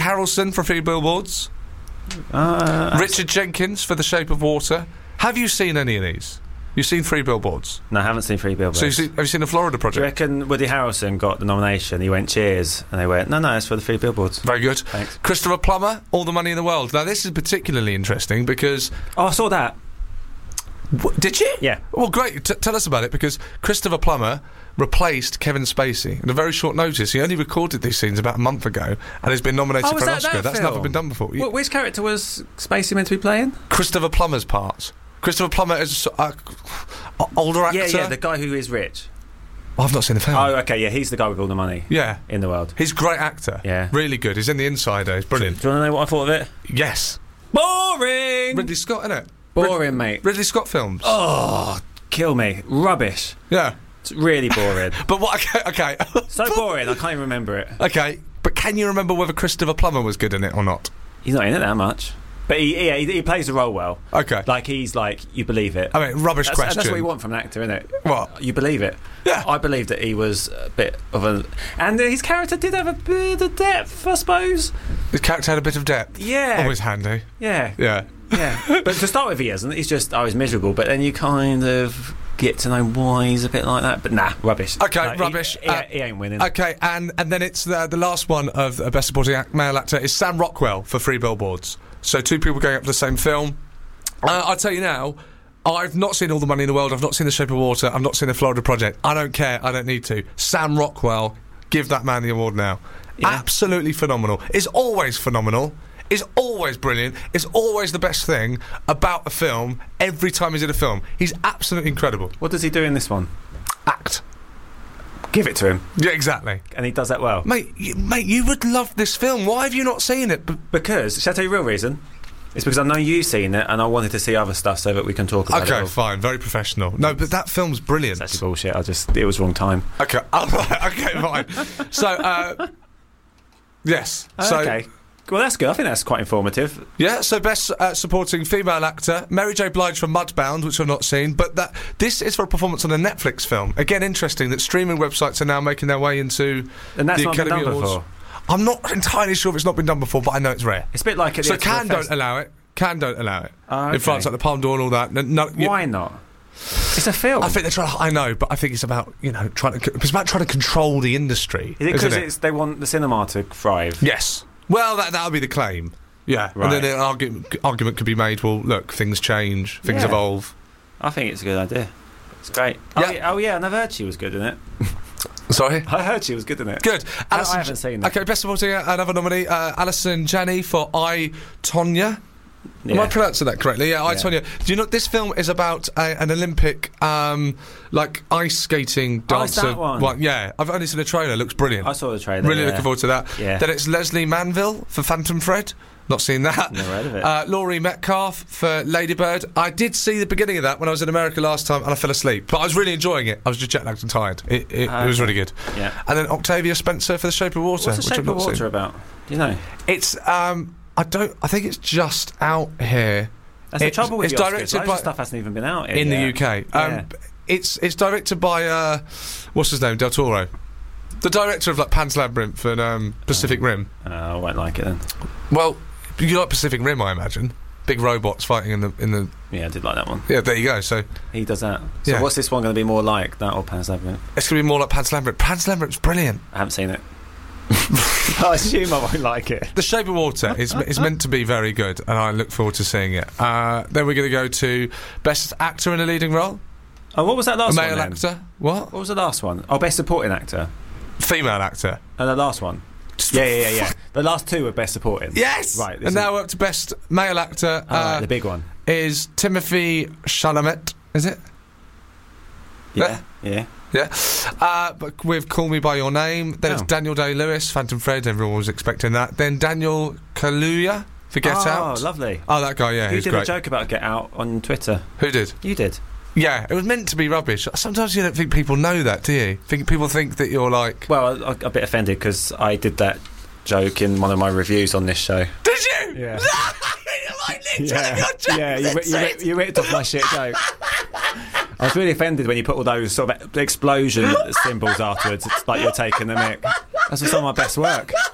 Harrelson for Three Billboards. Richard Jenkins for The Shape of Water. Have you seen any of these? You've seen Three Billboards? No, I haven't seen Three Billboards. So have you seen The Florida Project? Do you reckon Woody Harrelson got the nomination? He went, cheers, and they went, no, it's for the Three Billboards. Very good. Thanks. Christopher Plummer, All the Money in the World. Now, this is particularly interesting because... Oh, I saw that. Did you? Yeah. Well, great. Tell us about it, because Christopher Plummer replaced Kevin Spacey in a very short notice. He only recorded these scenes about a month ago and has been nominated for an Oscar. That's never been done before. Which character was Spacey meant to be playing? Christopher Plummer's part. Christopher Plummer is an older actor. Yeah, the guy who is rich. I've not seen the film. Oh, okay, yeah, he's the guy with all the money in the world. He's a great actor. Yeah. Really good. He's in The Insider. He's brilliant. Do you want to know what I thought of it? Yes. Boring! Ridley Scott, innit? Boring, mate. Ridley Scott films. Oh, kill me. Rubbish. Yeah. It's really boring. But what... Okay. So boring, I can't even remember it. Okay, but can you remember whether Christopher Plummer was good in it or not? He's not in it that much. But he plays the role well. Okay. Like, he's like, you believe it. I mean, rubbish question. That's what you want from an actor, isn't it? What? You believe it. Yeah. I believe that he was a bit of a... And his character did have a bit of depth, I suppose. His character had a bit of depth. Yeah. Always handy. Yeah. Yeah. Yeah. But to start with, he isn't. He's just, I was miserable. But then you kind of get to know why he's a bit like that. But nah, rubbish. Okay, rubbish. He ain't winning. Okay, and then it's the last one of Best Supporting Male Actor is Sam Rockwell for Three Billboards. So two people going up for the same film. I'll tell you now, I've not seen All the Money in the World. I've not seen The Shape of Water. I've not seen The Florida Project. I don't care. I don't need to. Sam Rockwell, give that man the award now. Yeah. Absolutely phenomenal. It's always phenomenal. It's always brilliant. It's always the best thing about a film every time he's in a film. He's absolutely incredible. What does he do in this one? Act. Give it to him. Yeah, exactly. And he does that well. Mate, you would love this film. Why have you not seen it? Because, shall I tell you the real reason? It's because I know you've seen it and I wanted to see other stuff so that we can talk about it. Okay, fine. Very professional. No, but that film's brilliant. It's actually bullshit. It was wrong time. Okay. Okay, fine. So, yes. Okay. Well, that's good. I think that's quite informative. Yeah, so best supporting female actor, Mary J. Blige for Mudbound, which I've not seen, but this is for a performance on a Netflix film. Again, interesting that streaming websites are now making their way into and that's the not Academy been done Awards. Before. I'm not entirely sure if it's not been done before, but I know it's rare. It's a bit like... So can don't allow it. Can don't allow it. Okay. In France, like the Palme d'Or and all that. Why not? It's a film. I think they're trying. I know, but I think it's about trying to control the industry. Is it because they want the cinema to thrive? Yes. Well, that'll be the claim. Yeah. Right. And then an argument could be made. Well, look, things change, things evolve. I think it's a good idea. It's great. Yeah. Oh yeah, and I've heard she was good in it. Sorry? I heard she was good in it. Good. I haven't seen it. Okay, best supporting another nominee, Alison Janney for I, Tonya. Am I pronouncing that correctly? Yeah, I, Tonya. Do you know this film is about an Olympic, ice skating dancer? Oh, it's that one. Yeah, I've only seen the trailer. Looks brilliant. I saw the trailer. Really looking forward to that. Yeah. Then it's Leslie Manville for Phantom Thread. Not seen that. Never heard of it. Laurie Metcalf for Lady Bird. I did see the beginning of that when I was in America last time and I fell asleep. But I was really enjoying it. I was just jet lagged and tired. It was really good. Yeah. And then Octavia Spencer for The Shape of Water. What's The Shape of Water about? Do you know? It's I think it's just out here. That's the trouble with it's directed by stuff hasn't even been out here in yet. the UK. Yeah. It's directed by what's his name? Del Toro. The director of Pan's Labyrinth and Pacific Rim. I won't like it then. Well, you like Pacific Rim, I imagine. Big robots fighting in the. Yeah, I did like that one. Yeah, there you go. So he does that. So what's this one going to be more like? That or Pan's Labyrinth? It's going to be more like Pan's Labyrinth. Pan's Labyrinth's brilliant. I haven't seen it. I assume I won't like it. The Shape of Water is meant to be very good, and I look forward to seeing it. Then we're going to go to Best Actor in a Leading Role. Oh, what was that last one? Male actor. What was the last one? Oh, Best Supporting Actor. Female actor. And the last one. Yeah. The last two were Best Supporting. Yes. Right. And now we're up to Best Male Actor. The big one is Timothy Chalamet. Is it? Yeah. But with Call Me By Your Name. Then it's Daniel Day-Lewis, Phantom Thread. Everyone was expecting that. Then Daniel Kaluuya for Get Out. Oh, lovely. Oh, that guy, yeah, Who he's did great. a joke about Get Out on Twitter? Who did? You did. Yeah, it was meant to be rubbish. Sometimes you don't think people know that, do you? People think that you're like... Well, I'm a bit offended because I did that joke in one of my reviews on this show. Did you? Yeah. You ripped off my shit joke. I was really offended when you put all those sort of explosion symbols afterwards. It's like you're taking the mick. That's some of my best work.